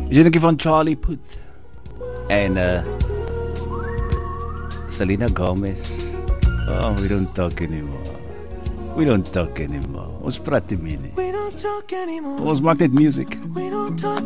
Is dit van Charlie Puth en Selena Gomez. Oh, we don't talk anymore. We don't talk anymore. Ons praat nie meer nie. Ons maak net music.